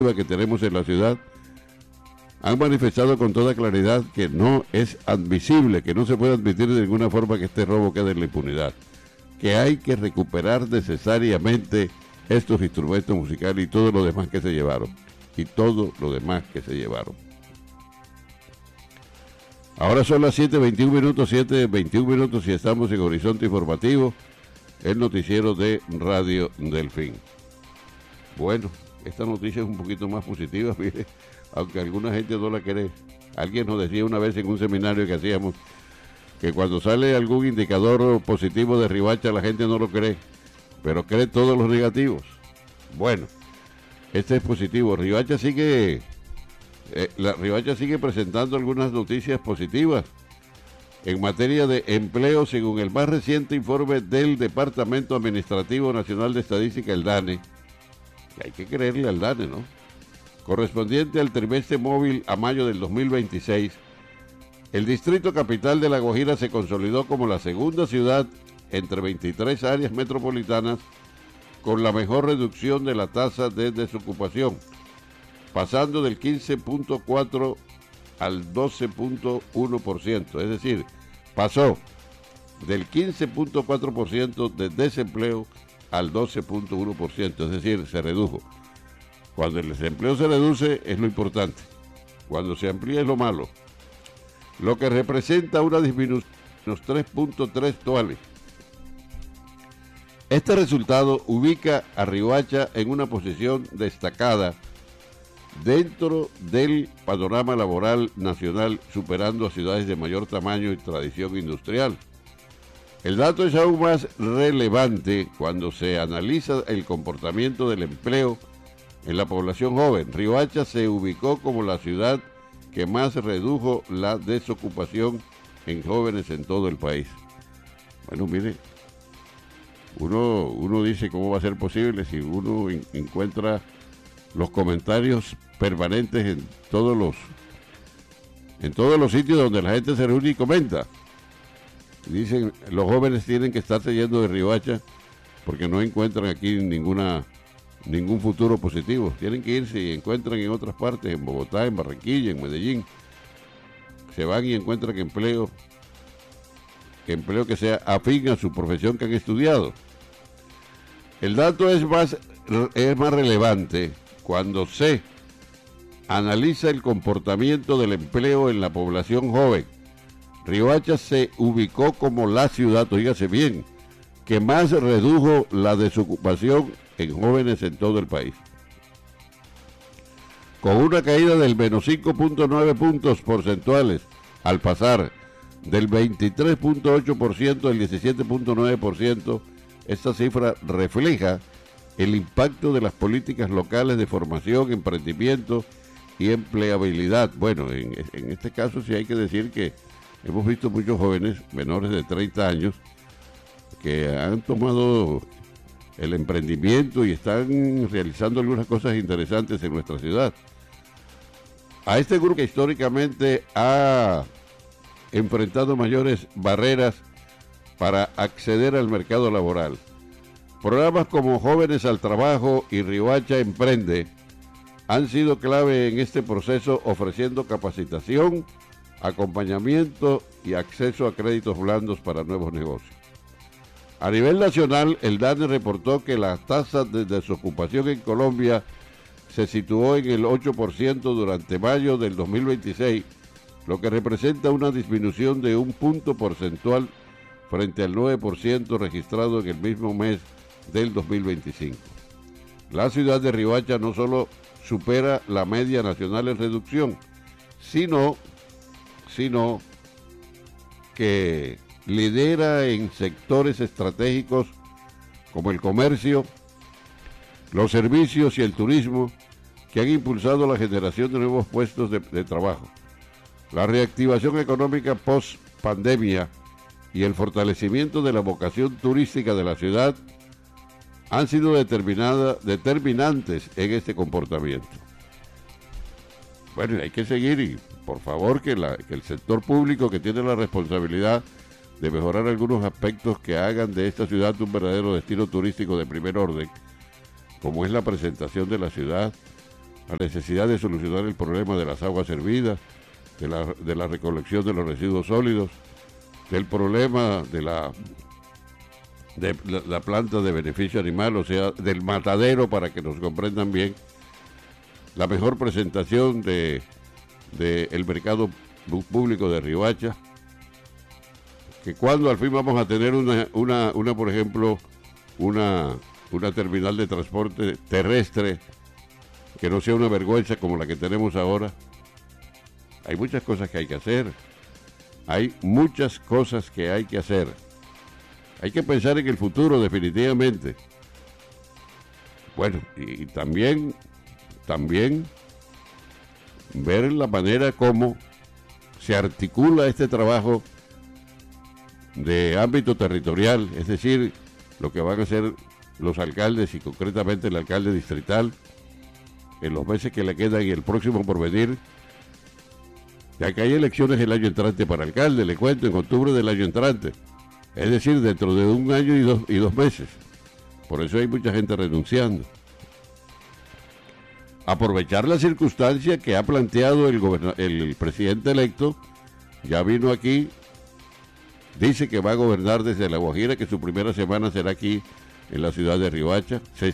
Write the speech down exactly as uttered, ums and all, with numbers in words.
que tenemos en la ciudad, han manifestado con toda claridad que no es admisible, que no se puede admitir de ninguna forma que este robo quede en la impunidad, que hay que recuperar necesariamente estos instrumentos musicales y todo lo demás que se llevaron, y todo lo demás que se llevaron. Ahora son las siete veintiún minutos, siete veintiún minutos y estamos en Horizonte Informativo, el noticiero de Radio Delfín. Bueno, esta noticia es un poquito más positiva, mire, aunque alguna gente no la quiere. Alguien nos decía una vez en un seminario que hacíamos que cuando sale algún indicador positivo de Riohacha la gente no lo cree, pero cree todos los negativos. Bueno, este es positivo. Riohacha sigue, eh, la Riohacha sigue presentando algunas noticias positivas en materia de empleo, según el más reciente informe del Departamento Administrativo Nacional de Estadística, el DANE. Y hay que creerle al DANE, ¿no? Correspondiente al trimestre móvil a mayo del dos mil veintiséis, el distrito capital de La Guajira se consolidó como la segunda ciudad entre veintitrés áreas metropolitanas con la mejor reducción de la tasa de desocupación, pasando del quince punto cuatro al doce punto uno por ciento, es decir, pasó del quince punto cuatro por ciento de desempleo al doce punto uno por ciento, es decir, se redujo. Cuando el desempleo se reduce es lo importante, cuando se amplía es lo malo, lo que representa una disminución de los tres punto tres actuales. Este resultado ubica a Riohacha en una posición destacada dentro del panorama laboral nacional, superando a ciudades de mayor tamaño y tradición industrial. El dato es aún más relevante cuando se analiza el comportamiento del empleo en la población joven. Riohacha se ubicó como la ciudad que más redujo la desocupación en jóvenes en todo el país. Bueno, mire, uno, uno dice cómo va a ser posible si uno en, encuentra los comentarios permanentes en todos los en todos los sitios donde la gente se reúne y comenta. Dicen, los jóvenes tienen que estarse yendo de Riohacha porque no encuentran aquí ninguna ningún futuro positivo. Tienen que irse y encuentran en otras partes, en Bogotá, en Barranquilla, en Medellín. Se van y encuentran empleo, empleo que sea afín a su profesión que han estudiado. El dato es más, es más relevante cuando se analiza el comportamiento del empleo en la población joven. Riohacha se ubicó como la ciudad, oígase bien, que más redujo la desocupación en jóvenes en todo el país, con una caída del menos cinco punto nueve puntos porcentuales al pasar del veintitrés punto ocho por ciento al diecisiete punto nueve por ciento. Esta cifra refleja el impacto de las políticas locales de formación, emprendimiento y empleabilidad. Bueno, en, en este caso sí hay que decir que hemos visto muchos jóvenes menores de treinta años que han tomado el emprendimiento y están realizando algunas cosas interesantes en nuestra ciudad. A este grupo que históricamente ha enfrentado mayores barreras para acceder al mercado laboral, programas como Jóvenes al Trabajo y Riohacha Emprende han sido clave en este proceso, ofreciendo capacitación, acompañamiento y acceso a créditos blandos para nuevos negocios. A nivel nacional, el DANE reportó que la tasa de desocupación en Colombia se situó en el ocho por ciento durante mayo del dos mil veintiséis, lo que representa una disminución de un punto porcentual frente al nueve por ciento registrado en el mismo mes del dos mil veinticinco. La ciudad de Riohacha no solo supera la media nacional en reducción, sino, sino que lidera en sectores estratégicos como el comercio, los servicios y el turismo, que han impulsado la generación de nuevos puestos de, de trabajo. La reactivación económica post-pandemia y el fortalecimiento de la vocación turística de la ciudad han sido determinadas, determinantes en este comportamiento. Bueno, hay que seguir y por favor que, la, que el sector público, que tiene la responsabilidad de mejorar algunos aspectos que hagan de esta ciudad un verdadero destino turístico de primer orden, como es la presentación de la ciudad, la necesidad de solucionar el problema de las aguas hervidas, de la, de la recolección de los residuos sólidos, del problema de la, de la, la planta de beneficio animal, o sea, del matadero, para que nos comprendan bien, la mejor presentación de, de el mercado público de Riohacha, que cuando al fin vamos a tener una, una, una por ejemplo, una, una terminal de transporte terrestre que no sea una vergüenza como la que tenemos ahora. Hay muchas cosas que hay que hacer. Hay muchas cosas que hay que hacer. Hay que pensar en el futuro, definitivamente. Bueno, y, y también, también ver la manera como se articula este trabajo de ámbito territorial, es decir, lo que van a hacer los alcaldes y concretamente el alcalde distrital en los meses que le quedan y el próximo por venir, ya que hay elecciones el año entrante para alcalde, le cuento, en octubre del año entrante, es decir, dentro de un año y dos, y dos meses. Por eso hay mucha gente renunciando. Aprovechar la circunstancia que ha planteado el, goberna- el presidente electo, ya vino aquí, dice que va a gobernar desde La Guajira, que su primera semana será aquí en la ciudad de Riohacha. Se,